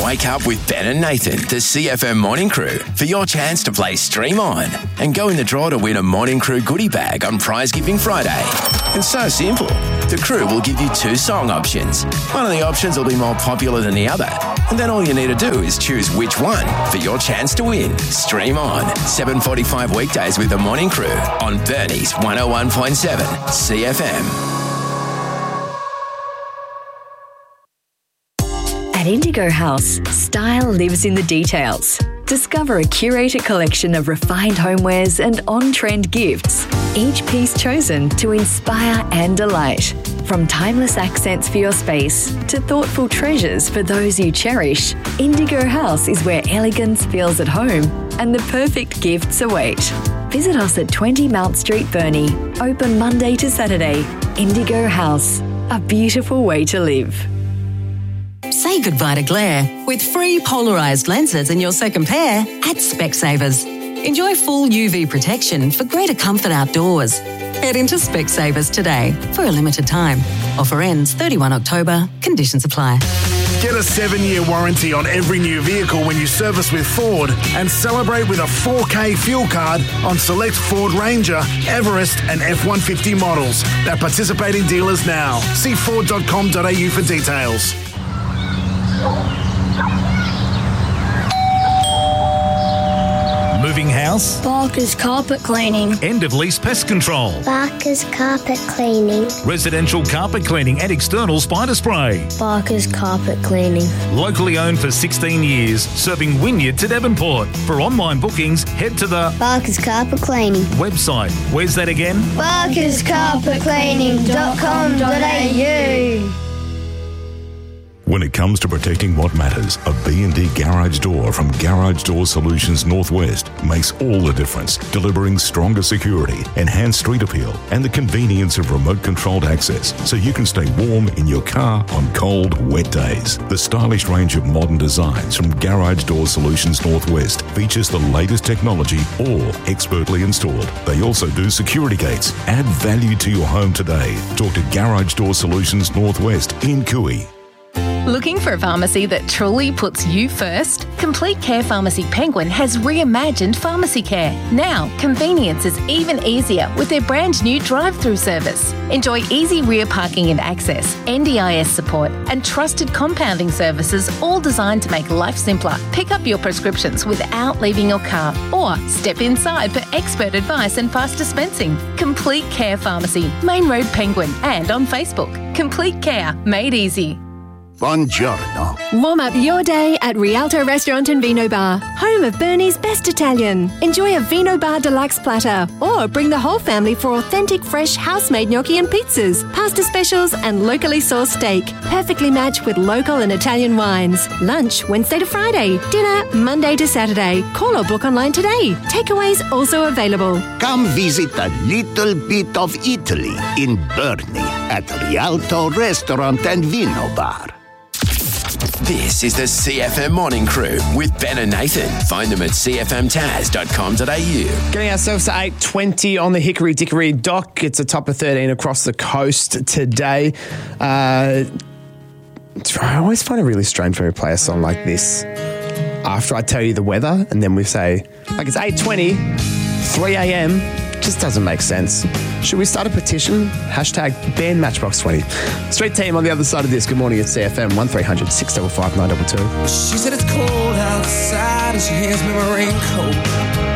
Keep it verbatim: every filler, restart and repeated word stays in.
Wake up with Ben and Nathan, the C F M Morning Crew, for your chance to play Stream On and go in the draw to win a Morning Crew goodie bag on Prize Giving Friday. It's so simple. The crew will give you two song options. One of the options will be more popular than the other, and then all you need to do is choose which one for your chance to win. Stream On, seven forty-five weekdays with the Morning Crew on Bernie's one oh one point seven C F M. At Indigo House, style lives in the details. Discover a curated collection of refined homewares and on-trend gifts, each piece chosen to inspire and delight. From timeless accents for your space to thoughtful treasures for those you cherish, Indigo House is where elegance feels at home and the perfect gifts await. Visit us at twenty Mount Street, Burnie. Open Monday to Saturday. Indigo House, a beautiful way to live. Say goodbye to glare with free polarised lenses in your second pair at Specsavers. Enjoy full U V protection for greater comfort outdoors. Head into Specsavers today for a limited time. Offer ends thirty-first of October. Conditions apply. Get a seven-year warranty on every new vehicle when you service with Ford and celebrate with a four K fuel card on select Ford Ranger, Everest and F one fifty models at participating dealers now. See ford dot com dot a u for details. Moving house? Barker's Carpet Cleaning. End of lease pest control? Barker's Carpet Cleaning. Residential carpet cleaning and external spider spray? Barker's Carpet Cleaning. Locally owned for sixteen years, serving Wynyard to Devonport. For online bookings, head to the Barker's Carpet Cleaning website. Where's that again? barkers carpet cleaning dot com dot a u. When it comes to protecting what matters, a B and D garage door from Garage Door Solutions Northwest makes all the difference, delivering stronger security, enhanced street appeal, and the convenience of remote-controlled access so you can stay warm in your car on cold, wet days. The stylish range of modern designs from Garage Door Solutions Northwest features the latest technology, all expertly installed. They also do security gates. Add value to your home today. Talk to Garage Door Solutions Northwest in Cooey. Looking for a pharmacy that truly puts you first? Complete Care Pharmacy Penguin has reimagined pharmacy care. Now, convenience is even easier with their brand new drive-through service. Enjoy easy rear parking and access, N D I S support, and trusted compounding services, all designed to make life simpler. Pick up your prescriptions without leaving your car, or step inside for expert advice and fast dispensing. Complete Care Pharmacy, Main Road Penguin, and on Facebook. Complete Care, made easy. Buongiorno. Warm up your day at Rialto Restaurant and Vino Bar, home of Bernie's best Italian. Enjoy a Vino Bar Deluxe platter or bring the whole family for authentic fresh house-made gnocchi and pizzas, pasta specials and locally sourced steak, perfectly matched with local and Italian wines. Lunch Wednesday to Friday, dinner Monday to Saturday. Call or book online today. Takeaways also available. Come visit a little bit of Italy in Bernie at Rialto Restaurant and Vino Bar. This is the C F M Morning Crew with Ben and Nathan. Find them at c f m taz dot com dot a u. Getting ourselves to eight twenty on the Hickory Dickory dock. It's a top of thirteen across the coast today. Uh, I always find it really strange when we play a song like this after I tell you the weather and then we say, like, it's eight twenty, three a.m. Just doesn't make sense. Should we start a petition? Hashtag ban Matchbox twenty. Street team on the other side of this. Good morning, it's C F M one three hundred six five five nine two two. She said it's cold outside and she hands me my raincoat.